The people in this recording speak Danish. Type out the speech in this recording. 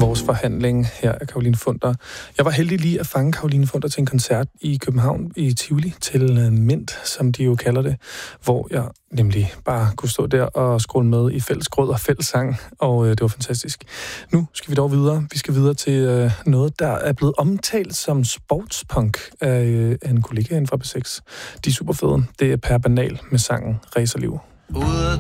vores forhandling her af Caroline Funder. Jeg var heldig lige at fange Caroline Funder til en koncert i København i Tivoli til Mint, som de jo kalder det, hvor jeg nemlig bare kunne stå der og scrolle med i fællesgrød og fællessang, og det var fantastisk. Nu skal vi dog videre. Vi skal videre til noget, der er blevet omtalt som sportspunk af en kollega inden for B6. De er super fede. Det er Per Banal med sangen Racerliv. Ude